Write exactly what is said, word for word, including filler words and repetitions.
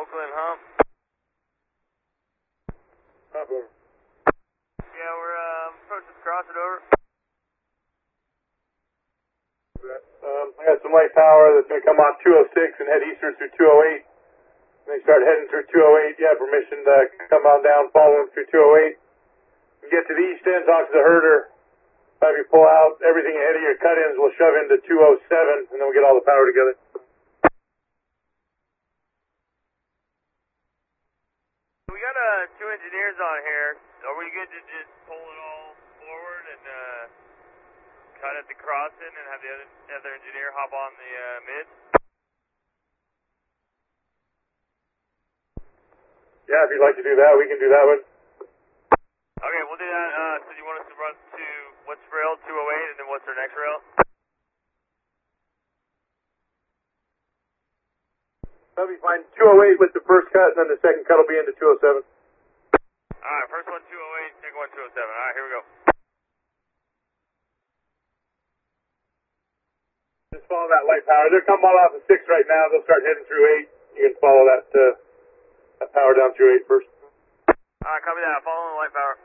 Oakland hump. Hump over. Yeah, we're um, approaching crossing over. Um, I got some light power that's going to come on two oh six and head eastward through two oh eight. When they start heading through two oh eight, you have permission to come on down, follow them through two oh eight. You get to the east end, talk to the herder. Have you pull out everything ahead of your cut-ins, we'll shove into two oh seven, and then we'll get all the power together. We got uh, two engineers on here. Are we good to just pull it all forward and uh, cut at the crossing and have the other, other engineer hop on the uh, mid? Yeah, if you'd like to do that, we can do that one. Okay, we'll do that. Uh, so you want us to run to what's rail, two oh eight, and then what's our next rail? That'll be fine. two oh eight with the first cut, and then the second cut will be into two oh seven. Alright, first one two oh eight, second one two oh seven. Alright, here we go. Just follow that light power. They're coming all off of six right now. They'll start heading through eight. You can follow that, uh, that power down through eight first. Alright, copy that. Following the light power.